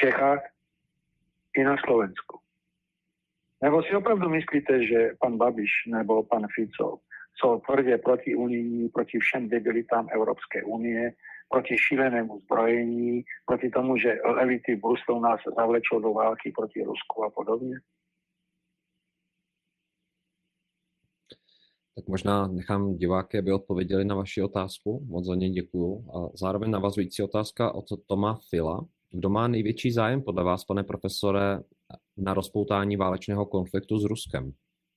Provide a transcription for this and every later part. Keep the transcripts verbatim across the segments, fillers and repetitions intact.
Čechách i na Slovensku. Nebo si opravdu myslíte, že pan Babiš nebo pan Fico jsou tvrdě proti unijní, proti všem debilitám Európskej únie, proti šílenému zbrojení, proti tomu, že elity v Bruselu nás zavlečou do války proti Rusku a podobně? Tak možná nechám diváky, aby odpověděli na vaši otázku. Moc za ně děkuju. A zároveň navazující otázka od Toma Fila. Kdo má největší zájem podle vás, pane profesore, na rozpoutání válečného konfliktu s Ruskem?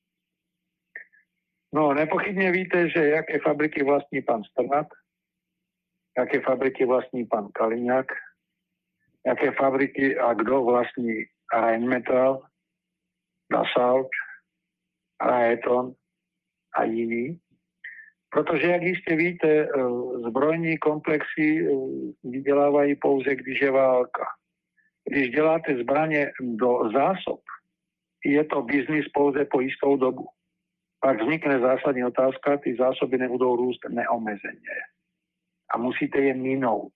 No, nepochybně víte, že jaké fabriky vlastní pan Strnad, jaké fabriky vlastní pan Kaliňák, jaké fabriky a kdo vlastní Rheinmetall, Dassault, Raytheon a jiný. Protože, jak jistě víte, zbrojní komplexy vydělávají pouze, když je válka. Když děláte zbraně do zásob, je to biznis pouze po jistou dobu. Pak vznikne zásadní otázka, ty zásoby nebudou růst neomezeně. A musíte je minout.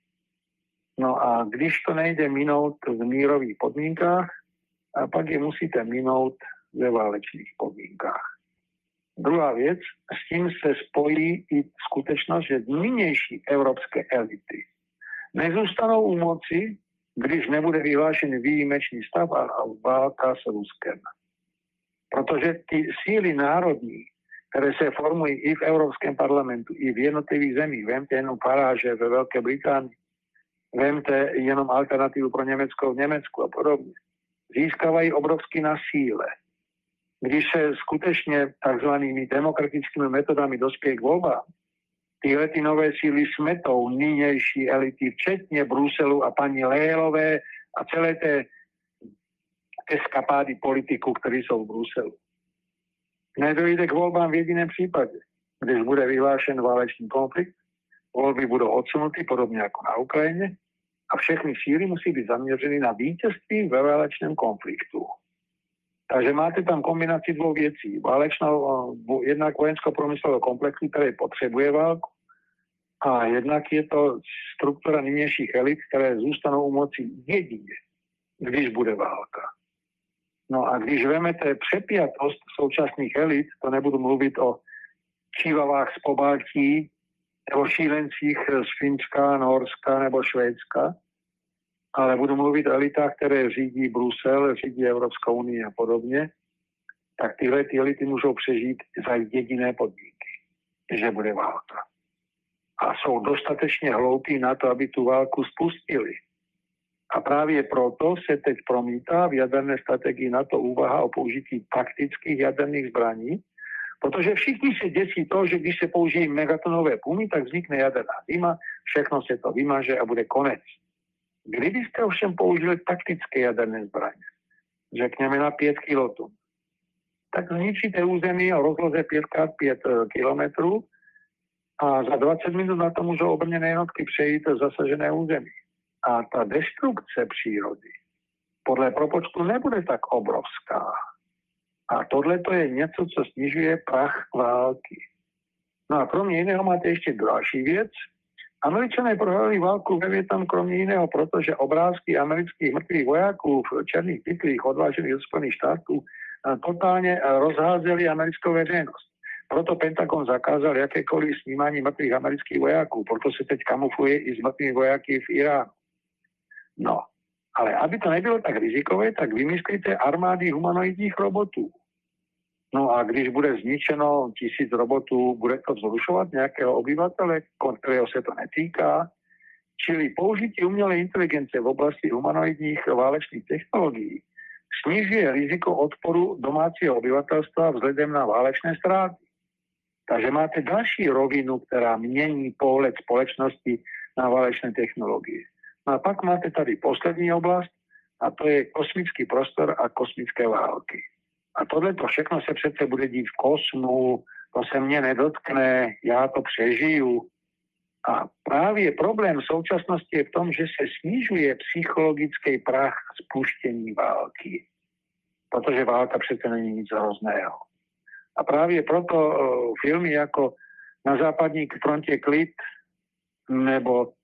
No a když to nejde minout v mírových podmínkách, a pak je musíte minout ve válečných podmínkách. Druhá věc, s tím se spojí i skutečnost, že nynější evropské elity nezůstanou u moci, když nebude vyhlášen výjimečný stav a válka s Ruskem. Protože ty síly národní, které se formují i v Evropském parlamentu, i v jednotlivých zemích, vemte jenom Faráže ve Velké Británii, vemte jenom alternativu pro Německo v Německu a podobně, získávají obrovsky na síle. Když se skutečně takzvanými demokratickými metodami dospěje k volbám, tyhle ty nové síly smetou nynější elity, včetně Bruselu a paní Lejlové a celé té eskapády politiků, kteří jsou v Bruselu. Nedojde k volbám v jediném případě, když bude vyhlášen válečný konflikt, volby budou odsunuty, podobně jako na Ukrajině, a všechny síly musí být zaměřeny na vítězství ve válečném konfliktu. Takže máte tam kombinaci dvou věcí. Válečnou, jednak vojensko-průmyslového komplexu, který potřebuje válku, a jednak je to struktura nynějších elit, které zůstanou u moci jedině, když bude válka. No a když vemete přepjatost současných elit, to nebudu mluvit o čívavách z Pobaltí, nebo šílencích z Finska, Norska nebo Švédska, ale budu mluvit o elitách, které řídí Brusel, řídí Evropskou unii a podobně, tak tyhle ty elity můžou přežít za jediné podmínky, že bude válka. A jsou dostatečně hloupí na to, aby tu válku spustili. A právě proto se teď promítá v jaderné strategii NATO úvaha o použití taktických jaderných zbraní, protože všichni se děsí to, že když se použijí megatonové pumy, tak vznikne jaderná zima, všechno se to vymaže a bude konec. Kdybyste ovšem použili taktické jaderné zbraně, řekněme na pět kilotun, tak zničíte území o rozloze pět krát pět kilometrů a za dvacet minut na to můžou obrněné jednotky přejít zasažené území. A ta destrukce přírody podle propočtu nebude tak obrovská. A tohle to je něco, co snižuje prach války. No a kromě jiného máte ještě další věc. Američané prohráli válku ve Vietnamu kromě jiného, protože obrázky amerických mrtvých vojáků v černých pytlích odvážených do Spojených států totálně rozházeli americkou veřejnost. Proto Pentagon zakázal jakékoliv snímání mrtvých amerických vojáků, proto se teď kamufluje i s mrtvými vojáky v Iránu. No, ale aby to nebylo tak rizikové, tak vymyslíte armády humanoidních robotů. No a když bude zničeno tisíc robotů, bude to vzrušovat nějakého obyvatele, kterého se to netýká. Čili použití umělé inteligence v oblasti humanoidních válečných technologií snižuje riziko odporu domácího obyvatelstva vzhledem na válečné ztráty. Takže máte další rovinu, která mění pohled společnosti na válečné technologie. No a pak máte tady poslední oblast, a to je kosmický prostor a kosmické války. A tohle to všechno se přece bude dít v kosmu, to se mě nedotkne, já to přežiju. A právě problém současnosti je v tom, že se snižuje psychologický prach spuštění války. Protože válka přece není nic hrozného. A právě proto uh, filmy jako Na západní frontě klid nebo